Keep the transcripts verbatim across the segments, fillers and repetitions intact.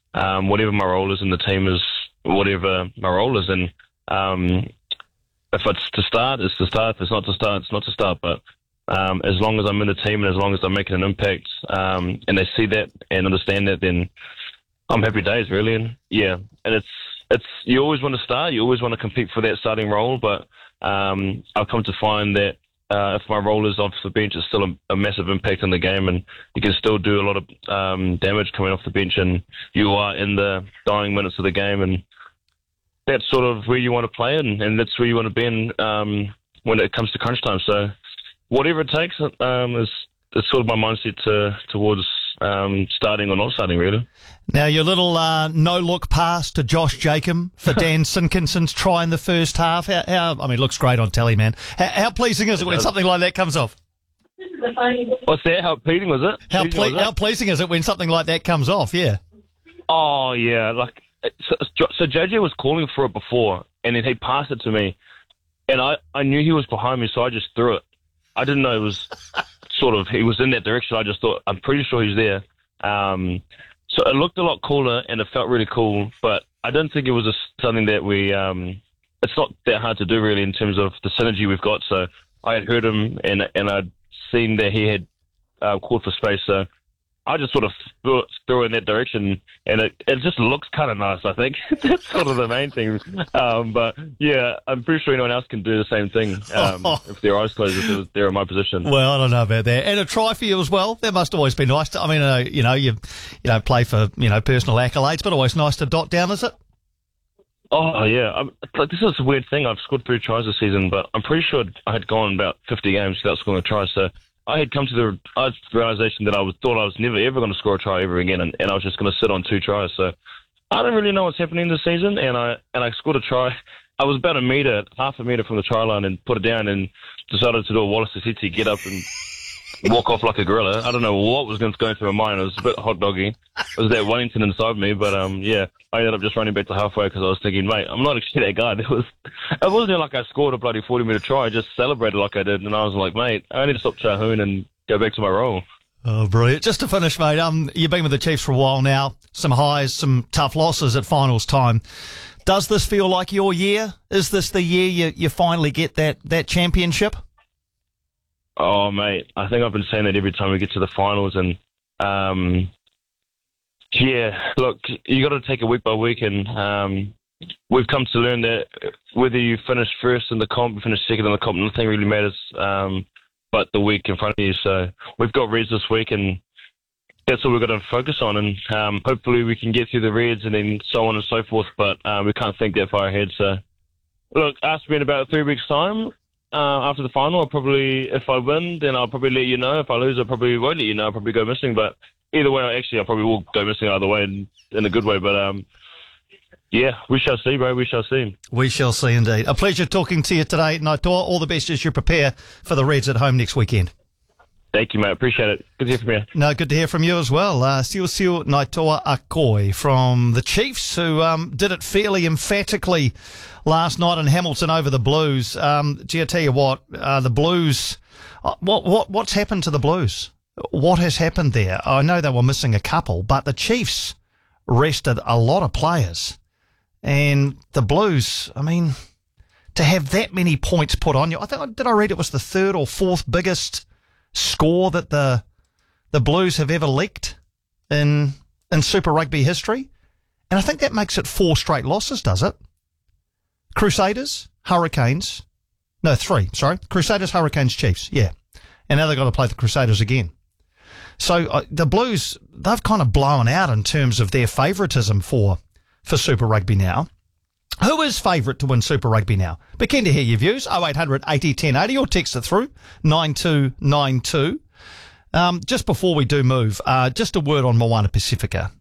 um, whatever my role is in the team is whatever my role is. And um, if it's to start, it's to start. If it's not to start, it's not to start. But um, as long as I'm in the team and as long as I'm making an impact um, and they see that and understand that, then I'm happy days, really. And yeah, and it's it's you always want to start. You always want to compete for that starting role. But um, I've come to find that Uh, if my role is off the bench, it's still a, a massive impact on the game, and you can still do a lot of um, damage coming off the bench, and you are in the dying minutes of the game, and that's sort of where you want to play, and, and that's where you want to be in um, when it comes to crunch time. So whatever it takes um, is, is sort of my mindset to, towards um, starting or not starting, really. Now, your little uh, no-look pass to Josh Jacob for Dan Sinkinson's try in the first half. How, how, I mean, it looks great on telly, man. How, how pleasing is it when something like that comes off? What's that? How pleasing was it? How, pleasing ple- was it? how pleasing is it when something like that comes off, yeah? Oh, yeah. Like So, so J J was calling for it before, and then he passed it to me, and I, I knew he was behind me, so I just threw it. I didn't know it was sort of, he was in that direction. I just thought, I'm pretty sure he's there. Um, so it looked a lot cooler and it felt really cool, but I didn't think it was a, something that we, um, it's not that hard to do really in terms of the synergy we've got. So I had heard him and and I'd seen that he had uh, called for space. So I just sort of threw, threw in that direction, and it, it just looks kind of nice, I think. That's sort of the main thing. Um, but, yeah, I'm pretty sure anyone else can do the same thing um, if their eyes closed, if they're in my position. Well, I don't know about that. And a try for you as well. That must always be nice. To, I mean, uh, you know, you you don't play for, you know, personal accolades, but always nice to dot down, is it? Oh, yeah. I'm, like, this is a weird thing. I've scored three tries this season, but I'm pretty sure I had gone about fifty games without scoring a try, so I had come to the I realization that I was, thought I was never, ever going to score a try ever again, and, and I was just going to sit on two tries. So I don't really know what's happening this season, and I and I scored a try. I was about a metre, half a metre from the try line, and put it down and decided to do a Wallace Asiti, get up and walk off like a gorilla. I don't know what was going to go through my mind. It was a bit hot doggy. It was that Wellington inside me, but um, yeah, I ended up just running back to halfway because I was thinking, mate, I'm not actually that guy. It was, it wasn't like I scored a bloody forty metre try. I just celebrated like I did, and I was like, mate, I need to stop Chahoon and go back to my role. Oh, brilliant. Just to finish, mate, um, you've been with the Chiefs for a while now. Some highs, some tough losses at finals time. Does this feel like your year? Is this the year you, you finally get that, that championship? Oh, mate, I think I've been saying that every time we get to the finals. And, um, yeah, look, you got to take it week by week. And um, we've come to learn that whether you finish first in the comp, you finish second in the comp, nothing really matters um, but the week in front of you. So we've got Reds this week, and that's all we've got to focus on. And um, hopefully we can get through the Reds and then so on and so forth. But uh, we can't think that far ahead. So, look, ask me in about three weeks' time. Uh, after the final, I'll probably, if I win, then I'll probably let you know. If I lose, I probably won't let you know. I'll probably go missing. But either way, actually, I probably will go missing either way in, in a good way. But, um, yeah, we shall see, bro. We shall see. We shall see, indeed. A pleasure talking to you today, Naitoa. All the best as you prepare for the Reds at home next weekend. Thank you, mate. Appreciate it. Good to hear from you. No, good to hear from you as well. Uh, Siosiu Naitoa Akoi from the Chiefs, who um, did it fairly emphatically last night in Hamilton over the Blues. Um, gee, I tell you what, uh, the Blues, uh, what, what, what's happened to the Blues? What has happened there? I know they were missing a couple, but the Chiefs rested a lot of players. And the Blues, I mean, to have that many points put on you, I think, did I read it was the third or fourth biggest score that the the Blues have ever leaked in in Super Rugby history? And I think that makes it four straight losses, does it? Crusaders, Hurricanes, no, three, sorry. Crusaders, Hurricanes, Chiefs, yeah. And now they've got to play the Crusaders again. So uh, the Blues, they've kind of blown out in terms of their favouritism for, for Super Rugby now. Who is favourite to win Super Rugby now? Be keen to hear your views. oh eight hundred eighty ten eighty or text it through nine two nine two. Um, just before we do move, uh, just a word on Moana Pacifica.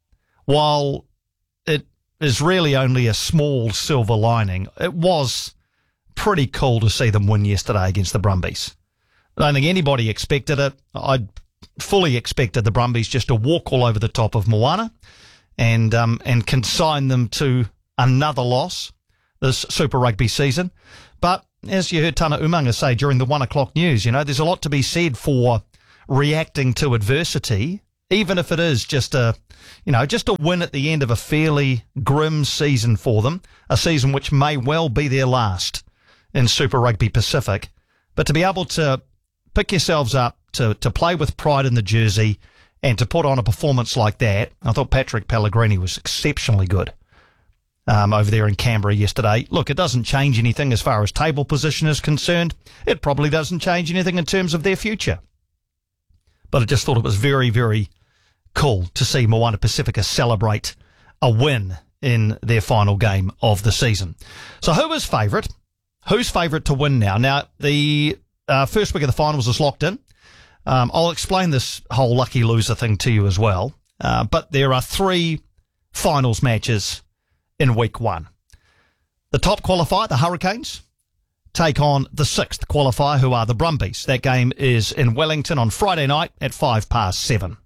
While it is really only a small silver lining, it was pretty cool to see them win yesterday against the Brumbies. I don't think anybody expected it. I fully expected the Brumbies just to walk all over the top of Moana and um, and consign them to another loss this Super Rugby season. But as you heard Tana Umanga say during the one o'clock news, you know, there's a lot to be said for reacting to adversity even if it is just a, you know, just a win at the end of a fairly grim season for them, a season which may well be their last in Super Rugby Pacific. But to be able to pick yourselves up, to, to play with pride in the jersey, and to put on a performance like that, I thought Patrick Pellegrini was exceptionally good um, over there in Canberra yesterday. Look, it doesn't change anything as far as table position is concerned. It probably doesn't change anything in terms of their future. But I just thought it was very, very cool to see Moana Pacifica celebrate a win in their final game of the season. So who is favourite? Who's favourite to win now? Now, the uh, first week of the finals is locked in. Um, I'll explain this whole lucky loser thing to you as well. Uh, but there are three finals matches in week one. The top qualifier, the Hurricanes, take on the sixth qualifier, who are the Brumbies. That game is in Wellington on Friday night at five past seven.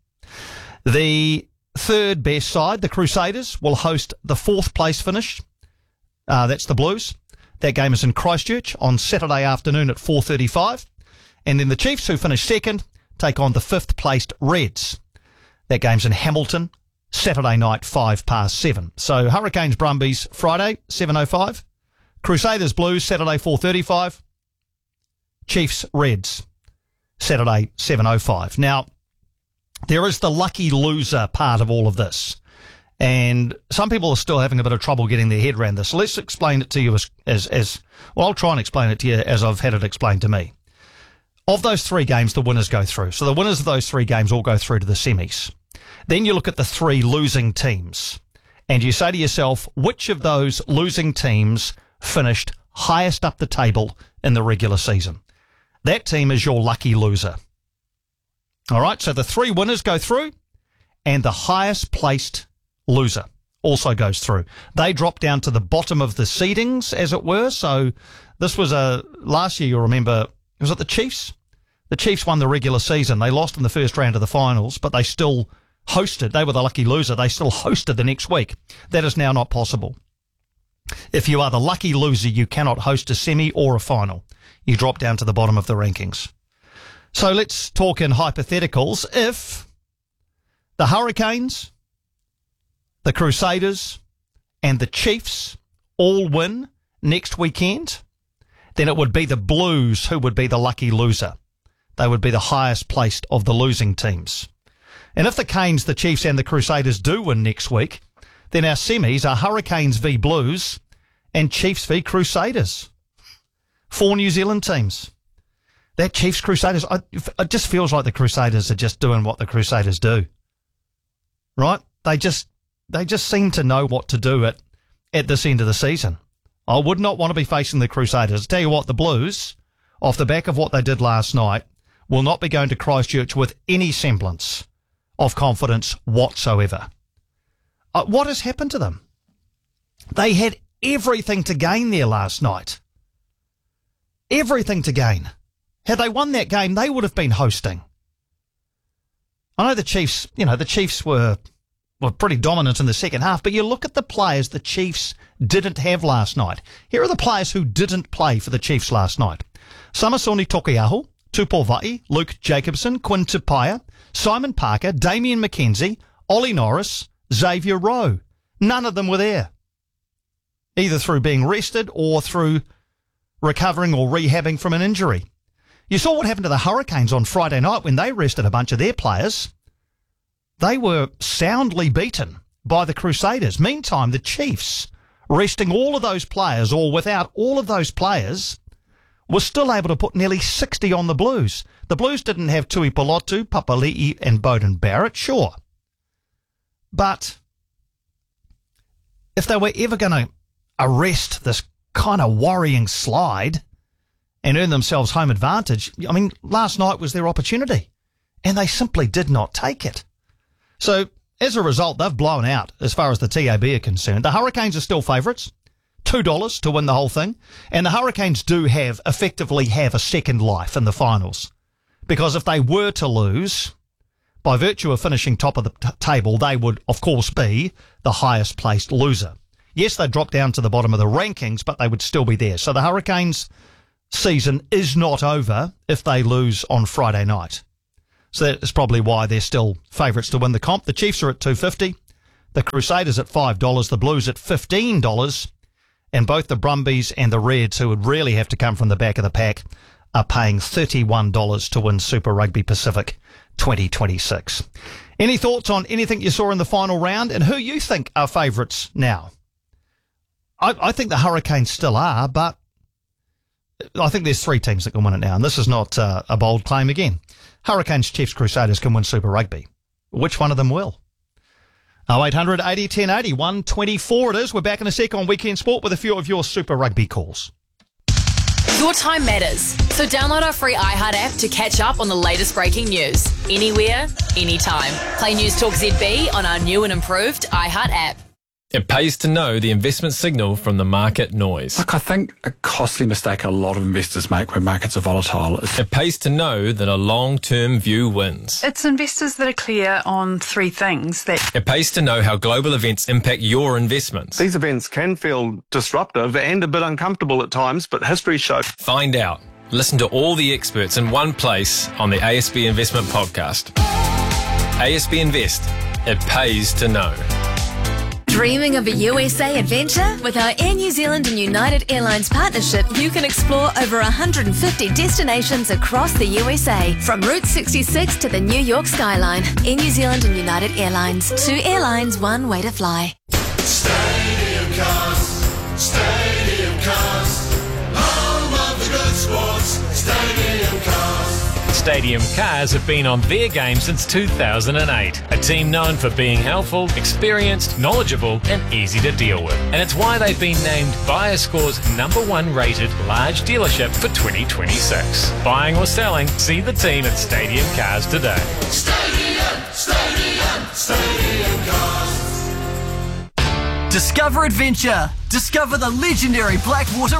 The third best side, the Crusaders, will host the fourth place finish. Uh, that's the Blues. That game is in Christchurch on Saturday afternoon at four thirty-five. And then the Chiefs, who finish second, take on the fifth placed Reds. That game's in Hamilton, Saturday night, five past seven. So Hurricanes, Brumbies, Friday, seven oh five. Crusaders, Blues, Saturday, four thirty-five. Chiefs, Reds, Saturday, seven oh five. Now, there is the lucky loser part of all of this. And some people are still having a bit of trouble getting their head around this. So let's explain it to you as, as, as, well, I'll try and explain it to you as I've had it explained to me. Of those three games, the winners go through. So the winners of those three games all go through to the semis. Then you look at the three losing teams and you say to yourself, which of those losing teams finished highest up the table in the regular season? That team is your lucky loser. All right, so the three winners go through and the highest placed loser also goes through. They drop down to the bottom of the seedings, as it were. So this was a, last year, you'll remember, was it the Chiefs? The Chiefs won the regular season. They lost in the first round of the finals, but they still hosted. They were the lucky loser. They still hosted the next week. That is now not possible. If you are the lucky loser, you cannot host a semi or a final. You drop down to the bottom of the rankings. So let's talk in hypotheticals. If the Hurricanes, the Crusaders, and the Chiefs all win next weekend, then it would be the Blues who would be the lucky loser. They would be the highest placed of the losing teams. And if the Canes, the Chiefs, and the Crusaders do win next week, then our semis are Hurricanes v Blues and Chiefs v Crusaders. Four New Zealand teams. That Chiefs Crusaders, I, it just feels like the Crusaders are just doing what the Crusaders do. Right? They just they just seem to know what to do at, at this end of the season. I would not want to be facing the Crusaders. I tell you what, the Blues, off the back of what they did last night, will not be going to Christchurch with any semblance of confidence whatsoever. Uh, what has happened to them? They had everything to gain there last night. Everything to gain. Had they won that game, they would have been hosting. I know the Chiefs, you know, the Chiefs were, were pretty dominant in the second half, but you look at the players the Chiefs didn't have last night. Here are the players who didn't play for the Chiefs last night. Samisoni Tokiaho, Tupou Vaa'i, Luke Jacobson, Quinn Tupaia, Simon Parker, Damien McKenzie, Ollie Norris, Xavier Rowe. None of them were there, either through being rested or through recovering or rehabbing from an injury. You saw what happened to the Hurricanes on Friday night when they rested a bunch of their players. They were soundly beaten by the Crusaders. Meantime, the Chiefs, resting all of those players, or without all of those players, were still able to put nearly sixty on the Blues. The Blues didn't have Tui Polotu, Papali'i and Bowden Barrett, sure. But if they were ever going to arrest this kind of worrying slide and earn themselves home advantage, I mean, last night was their opportunity, and they simply did not take it. So, as a result, they've blown out as far as the T A B are concerned. The Hurricanes are still favourites, two dollars to win the whole thing, and the Hurricanes do have, effectively have a second life in the finals, because if they were to lose, by virtue of finishing top of the t- table, they would, of course, be the highest placed loser. Yes, they'd drop down to the bottom of the rankings, but they would still be there. So the Hurricanes' season is not over if they lose on Friday night. So that's probably why they're still favourites to win the comp. The Chiefs are at two fifty, the Crusaders at five dollars, the Blues at fifteen dollars, and both the Brumbies and the Reds, who would really have to come from the back of the pack, are paying thirty-one dollars to win Super Rugby Pacific twenty twenty-six. Any thoughts on anything you saw in the final round and who you think are favourites now? I, I think the Hurricanes still are, but I think there's three teams that can win it now, and this is not uh, a bold claim again. Hurricanes, Chiefs, Crusaders can win Super Rugby. Which one of them will? oh eight hundred eighty ten eighty, one twenty-four it is. We're back in a sec on Weekend Sport with a few of your Super Rugby calls. Your time matters, so download our free iHeart app to catch up on the latest breaking news. Anywhere, anytime. Play News Talk Z B on our new and improved iHeart app. It pays to know the investment signal from the market noise. Look, I think a costly mistake a lot of investors make when markets are volatile is... It pays to know that a long-term view wins. It's investors that are clear on three things. That It pays to know how global events impact your investments. These events can feel disruptive and a bit uncomfortable at times, but history shows... Find out. Listen to all the experts in one place on the A S B Investment Podcast. A S B Invest. It pays to know. Dreaming of a U S A adventure? With our Air New Zealand and United Airlines partnership, you can explore over one hundred fifty destinations across the U S A. From Route sixty-six to the New York skyline. Air New Zealand and United Airlines. Two airlines, one way to fly. Stadium Cars, Stadium Cars, home of the good sports, Stadium Cars. Stadium Cars have been on their game since two thousand eight. A team known for being helpful, experienced, knowledgeable and easy to deal with. And it's why they've been named BuyerScore's number one rated large dealership for twenty twenty-six. Buying or selling, see the team at Stadium Cars today. Stadium, Stadium, Stadium Cars. Discover adventure. Discover the legendary Blackwater